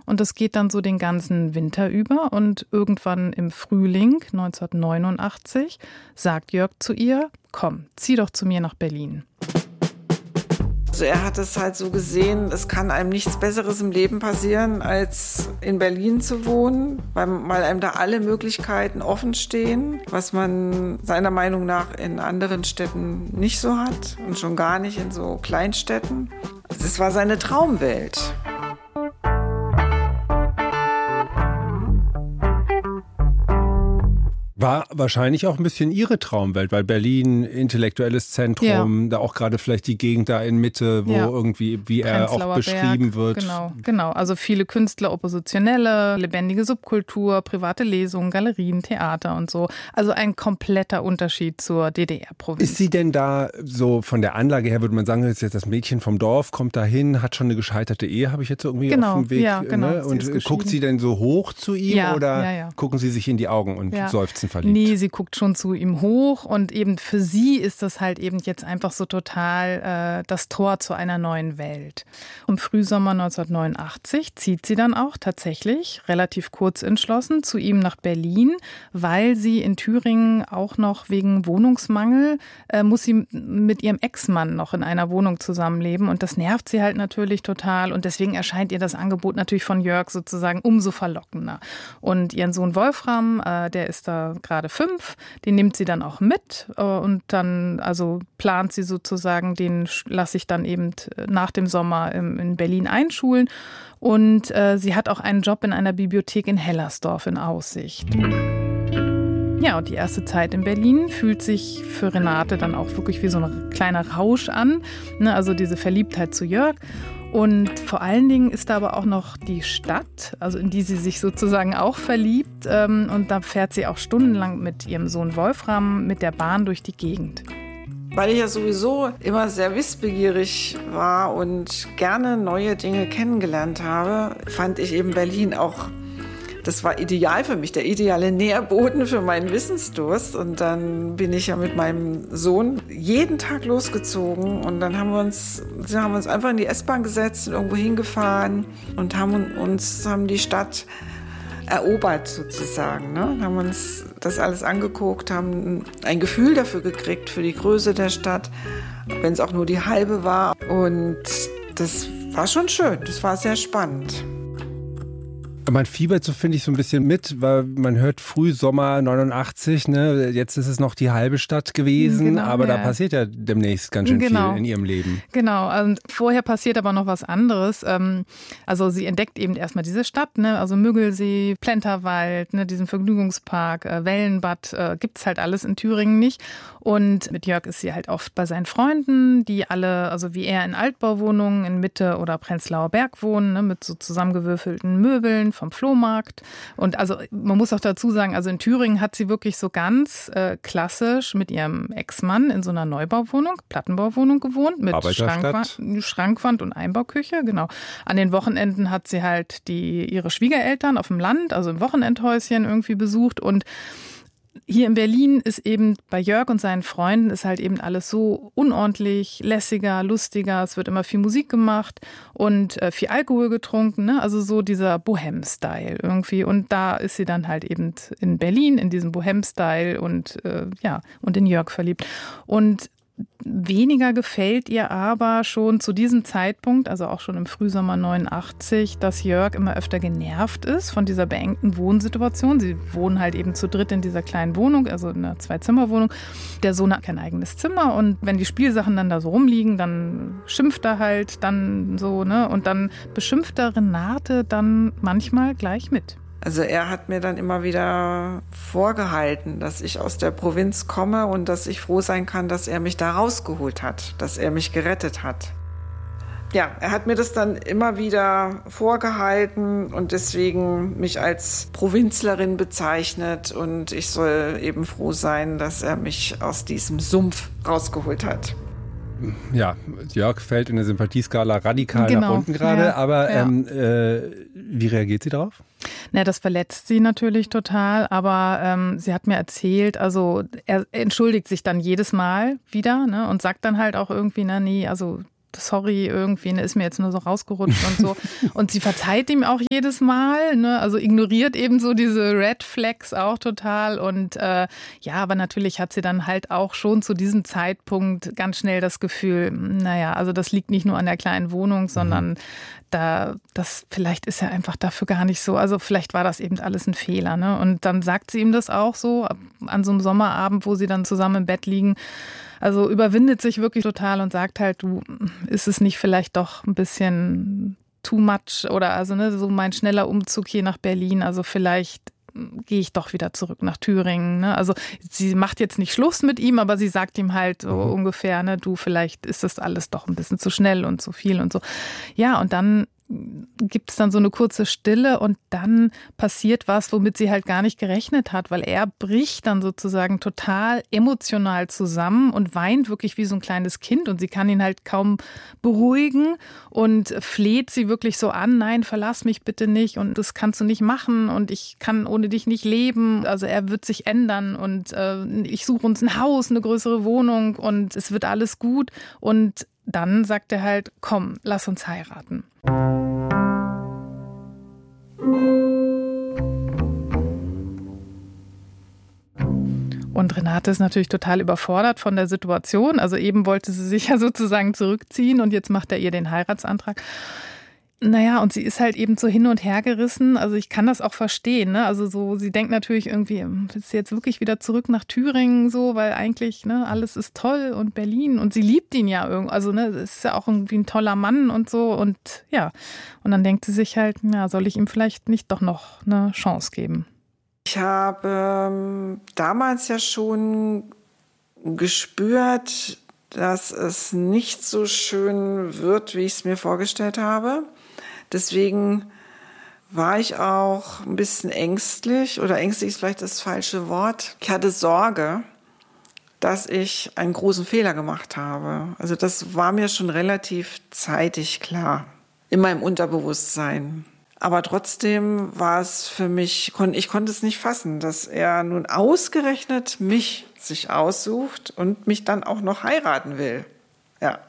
Und das geht dann so den ganzen Winter über. Und irgendwann im Frühling 1989 sagt Jörg zu ihr, komm, zieh doch zu mir nach Berlin. Also er hat es halt so gesehen, es kann einem nichts Besseres im Leben passieren, als in Berlin zu wohnen, weil einem da alle Möglichkeiten offen stehen, was man seiner Meinung nach in anderen Städten nicht so hat und schon gar nicht in so Kleinstädten. Es war seine Traumwelt. War wahrscheinlich auch ein bisschen ihre Traumwelt, weil Berlin, intellektuelles Zentrum, da auch gerade vielleicht die Gegend da in Mitte, wo irgendwie, wie er auch beschrieben wird. Genau. Also viele Künstler, Oppositionelle, lebendige Subkultur, private Lesungen, Galerien, Theater und so. Also ein kompletter Unterschied zur DDR-Provinz. Ist sie denn da so von der Anlage her, würde man sagen, jetzt das Mädchen vom Dorf kommt da hin, hat schon eine gescheiterte Ehe, habe ich jetzt irgendwie auf dem Weg. Ja, genau. Ne? Und guckt sie denn so hoch zu ihm oder gucken sie sich in die Augen und seufzen verliebt? Nee, sie guckt schon zu ihm hoch und eben für sie ist das halt eben jetzt einfach so total das Tor zu einer neuen Welt. Im Frühsommer 1989 zieht sie dann auch tatsächlich relativ kurz entschlossen zu ihm nach Berlin, weil sie in Thüringen auch noch wegen Wohnungsmangel muss sie mit ihrem Ex-Mann noch in einer Wohnung zusammenleben und das nervt sie halt natürlich total und deswegen erscheint ihr das Angebot natürlich von Jörg sozusagen umso verlockender. Und ihren Sohn Wolfram, der ist da gerade 5, den nimmt sie dann auch mit und dann also plant sie sozusagen, den lasse ich dann eben nach dem Sommer in Berlin einschulen und sie hat auch einen Job in einer Bibliothek in Hellersdorf in Aussicht. Ja, und die erste Zeit in Berlin fühlt sich für Renate dann auch wirklich wie so ein kleiner Rausch an, ne? Also diese Verliebtheit zu Jörg. Und vor allen Dingen ist da aber auch noch die Stadt, also in die sie sich sozusagen auch verliebt. Und da fährt sie auch stundenlang mit ihrem Sohn Wolfram mit der Bahn durch die Gegend. Weil ich ja sowieso immer sehr wissbegierig war und gerne neue Dinge kennengelernt habe, fand ich eben Berlin auch, das war ideal für mich, der ideale Nährboden für meinen Wissensdurst. Und dann bin ich ja mit meinem Sohn jeden Tag losgezogen und dann haben wir uns einfach in die S-Bahn gesetzt und irgendwo hingefahren und haben die Stadt erobert sozusagen. Ne? Haben uns das alles angeguckt, haben ein Gefühl dafür gekriegt, für die Größe der Stadt, wenn es auch nur die halbe war. Und das war schon schön, das war sehr spannend. Man fiebert so, finde ich, so ein bisschen mit, weil man hört Frühsommer 89, ne? Jetzt ist es noch die halbe Stadt gewesen, aber da passiert ja demnächst ganz schön viel in ihrem Leben. Genau, und vorher passiert aber noch was anderes. Also sie entdeckt eben erstmal diese Stadt, ne? Also Müggelsee, Plenterwald, ne? Diesen Vergnügungspark, Wellenbad, gibt's halt alles in Thüringen nicht. Und mit Jörg ist sie halt oft bei seinen Freunden, die alle, also wie er, in Altbauwohnungen in Mitte oder Prenzlauer Berg wohnen, ne? Mit so zusammengewürfelten Möbeln vom Flohmarkt. Und also man muss auch dazu sagen, also in Thüringen hat sie wirklich so ganz klassisch mit ihrem Ex-Mann in so einer Neubauwohnung, Plattenbauwohnung gewohnt, mit Schrankwand und Einbauküche, genau. An den Wochenenden hat sie halt ihre Schwiegereltern auf dem Land, also im Wochenendhäuschen irgendwie besucht und hier in Berlin ist eben bei Jörg und seinen Freunden ist halt eben alles so unordentlich, lässiger, lustiger. Es wird immer viel Musik gemacht und viel Alkohol getrunken, ne? Also so dieser Bohem-Style irgendwie. Und da ist sie dann halt eben in Berlin in diesem Bohem-Style und und in Jörg verliebt. Und weniger gefällt ihr aber schon zu diesem Zeitpunkt, also auch schon im Frühsommer 89, dass Jörg immer öfter genervt ist von dieser beengten Wohnsituation. Sie wohnen halt eben zu dritt in dieser kleinen Wohnung, also in einer Zwei-Zimmer-Wohnung. Der Sohn hat kein eigenes Zimmer und wenn die Spielsachen dann da so rumliegen, dann schimpft er halt dann so, ne? Und dann beschimpft er Renate dann manchmal gleich mit. Also er hat mir dann immer wieder vorgehalten, dass ich aus der Provinz komme und dass ich froh sein kann, dass er mich da rausgeholt hat, dass er mich gerettet hat. Ja, er hat mir das dann immer wieder vorgehalten und deswegen mich als Provinzlerin bezeichnet und ich soll eben froh sein, dass er mich aus diesem Sumpf rausgeholt hat. Ja, Jörg fällt in der Sympathieskala radikal nach unten gerade, aber wie reagiert sie darauf? Na, das verletzt sie natürlich total, aber sie hat mir erzählt, also er entschuldigt sich dann jedes Mal wieder, ne, und sagt dann halt auch irgendwie, na nee, also sorry, irgendwie, ne, ist mir jetzt nur so rausgerutscht und so. Und sie verzeiht ihm auch jedes Mal, ne, also ignoriert eben so diese Red Flags auch total. Und aber natürlich hat sie dann halt auch schon zu diesem Zeitpunkt ganz schnell das Gefühl, naja, also das liegt nicht nur an der kleinen Wohnung, sondern vielleicht ist er einfach dafür gar nicht so. Also vielleicht war das eben alles ein Fehler, ne? Und dann sagt sie ihm das auch so an so einem Sommerabend, wo sie dann zusammen im Bett liegen. Also überwindet sich wirklich total und sagt halt, du, ist es nicht vielleicht doch ein bisschen too much oder also ne, so mein schneller Umzug hier nach Berlin, also vielleicht gehe ich doch wieder zurück nach Thüringen. Ne? Also sie macht jetzt nicht Schluss mit ihm, aber sie sagt ihm halt so ungefähr, ne, du, vielleicht ist das alles doch ein bisschen zu schnell und zu viel und so. Ja, und dann gibt es dann so eine kurze Stille und dann passiert was, womit sie halt gar nicht gerechnet hat, weil er bricht dann sozusagen total emotional zusammen und weint wirklich wie so ein kleines Kind und sie kann ihn halt kaum beruhigen und fleht sie wirklich so an, nein, verlass mich bitte nicht und das kannst du nicht machen und ich kann ohne dich nicht leben. Also er wird sich ändern und ich suche uns ein Haus, eine größere Wohnung und es wird alles gut und dann sagt er halt, komm, lass uns heiraten. Und Renate ist natürlich total überfordert von der Situation. Also eben wollte sie sich ja sozusagen zurückziehen und jetzt macht er ihr den Heiratsantrag. Naja, und sie ist halt eben so hin und her gerissen. Also ich kann das auch verstehen, ne? Also so, sie denkt natürlich irgendwie, willst du jetzt wirklich wieder zurück nach Thüringen so, weil eigentlich, ne, alles ist toll und Berlin und sie liebt ihn ja irgendwie. Also, ne, das ist ja auch irgendwie ein toller Mann und so und ja. Und dann denkt sie sich halt, ja, soll ich ihm vielleicht nicht doch noch eine Chance geben? Ich habe damals ja schon gespürt, dass es nicht so schön wird, wie ich es mir vorgestellt habe. Deswegen war ich auch ein bisschen ängstlich, oder ängstlich ist vielleicht das falsche Wort. Ich hatte Sorge, dass ich einen großen Fehler gemacht habe. Also das war mir schon relativ zeitig klar, in meinem Unterbewusstsein. Aber trotzdem war es für mich, ich konnte es nicht fassen, dass er nun ausgerechnet mich sich aussucht und mich dann auch noch heiraten will. Ja.